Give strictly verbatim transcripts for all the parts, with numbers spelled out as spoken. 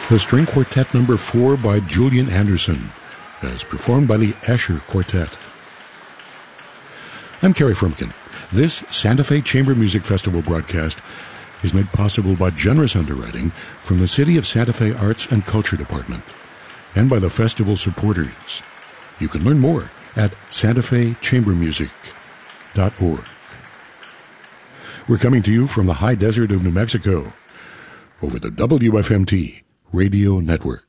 The String Quartet number four by Julian Anderson, as performed by the Asher Quartet. I'm Kerry Frumkin. This Santa Fe Chamber Music Festival broadcast is made possible by generous underwriting from the City of Santa Fe Arts and Culture Department and by the festival supporters. You can learn more at santa fe chamber music dot org. We're coming to you from the high desert of New Mexico over the W F M T Radio Network.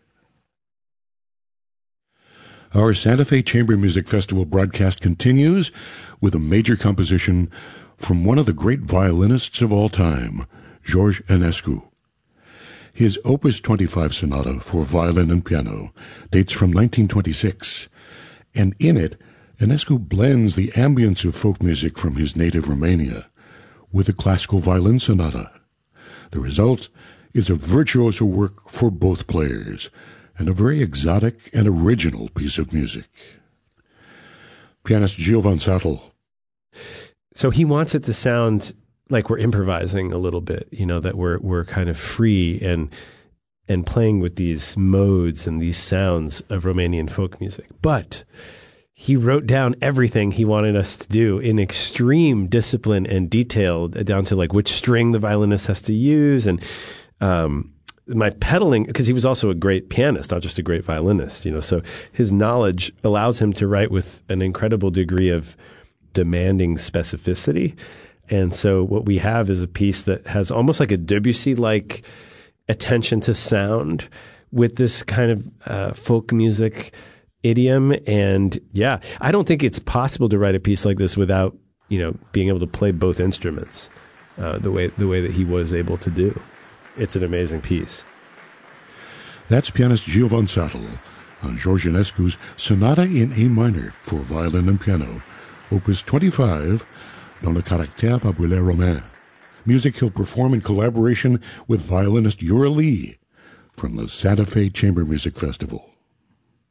Our Santa Fe Chamber Music Festival broadcast continues with a major composition from one of the great violinists of all time, George Enescu. His Opus twenty-five Sonata for violin and piano dates from nineteen twenty-six, and in it, Enescu blends the ambience of folk music from his native Romania with a classical violin sonata. The result is a virtuoso work for both players, and a very exotic and original piece of music. Pianist Gil Van Sattel. So he wants it to sound like we're improvising a little bit, you know, that we're we're kind of free and and playing with these modes and these sounds of Romanian folk music. But he wrote down everything he wanted us to do in extreme discipline and detail, down to like which string the violinist has to use. And um, my pedaling, because he was also a great pianist, not just a great violinist, you know, so his knowledge allows him to write with an incredible degree of demanding specificity. And so what we have is a piece that has almost like a Debussy-like attention to sound with this kind of uh, folk music idiom. And yeah, I don't think it's possible to write a piece like this without, you know, being able to play both instruments uh, the way the way that he was able to do. It's an amazing piece. That's pianist Gil Van Sattel on George Enescu's Sonata in A minor for violin and piano, Opus twenty-five, dans le caractère populaire romain. Music he'll perform in collaboration with violinist Yura Lee from the Santa Fe Chamber Music Festival.